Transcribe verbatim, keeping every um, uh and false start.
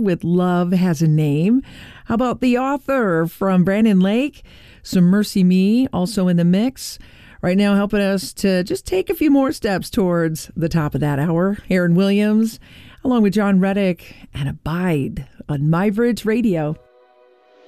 with Love Has a Name. How about The Author from Brandon Lake? Some Mercy Me also in the mix. Right now helping us to just take a few more steps towards the top of that hour. Aaron Williams, along with John Reddick, and Abide on MyBridge Radio.